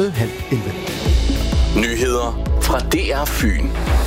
11:30. Nyheder fra DR Fyn.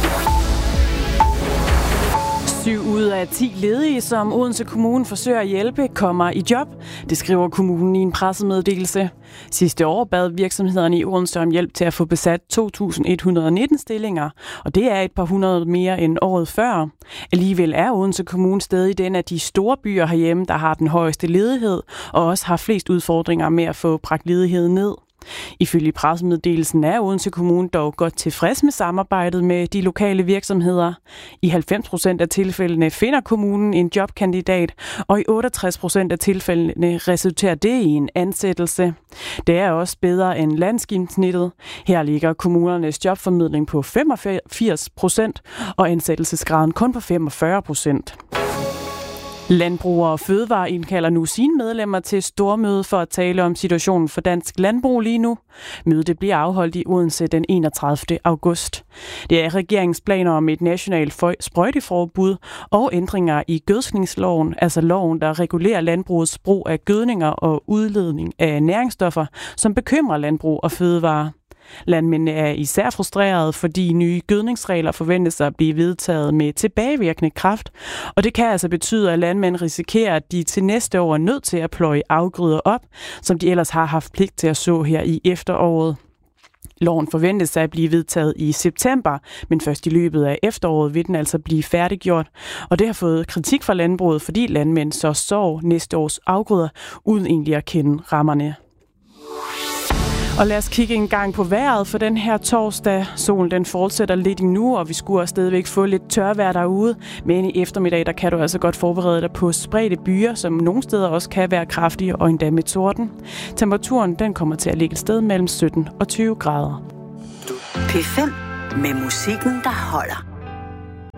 7 ud af 10 ledige, som Odense Kommune forsøger at hjælpe, kommer i job. Det skriver kommunen i en pressemeddelelse. Sidste år bad virksomhederne i Odense om hjælp til at få besat 2.119 stillinger, og det er et par hundrede mere end året før. Alligevel er Odense Kommune stadig den af de store byer herhjemme, der har den højeste ledighed, og også har flest udfordringer med at få bragt ledigheden ned. Ifølge pressemeddelelsen er Odense Kommune dog godt tilfreds med samarbejdet med de lokale virksomheder. I 90% af tilfældene finder kommunen en jobkandidat, og i 68% af tilfældene resulterer det i en ansættelse. Det er også bedre end landsgennemsnittet. Her ligger kommunernes jobformidling på 85%, og ansættelsesgraden kun på 45%. Landbrug og Fødevare indkalder nu sine medlemmer til stormøde for at tale om situationen for dansk landbrug lige nu. Mødet bliver afholdt i Odense den 31. august. Det er regeringens planer om et nationalt sprøjteforbud og ændringer i gødskningsloven, altså loven, der regulerer landbrugets brug af gødninger og udledning af næringsstoffer, som bekymrer landbrug og fødevare. Landmændene er især frustrerede, fordi nye gødningsregler forventes at blive vedtaget med tilbagevirkende kraft, og det kan altså betyde, at landmænd risikerer, at de til næste år er nødt til at pløje afgrøder op, som de ellers har haft pligt til at så her i efteråret. Loven forventes at blive vedtaget i september, men først i løbet af efteråret vil den altså blive færdiggjort. Og det har fået kritik fra landbruget, fordi landmænd så sår næste års afgrøder, uden egentlig at kende rammerne. Og lad os kigge en gang på vejret for den her torsdag. Solen den fortsætter lidt endnu, og vi skulle stadigvæk få lidt tørvejr derude. Men i eftermiddag der kan du altså godt forberede dig på spredte byer, som nogle steder også kan være kraftige og endda med torden. Temperaturen den kommer til at ligge et sted mellem 17 og 20 grader. P5 med musikken, der holder.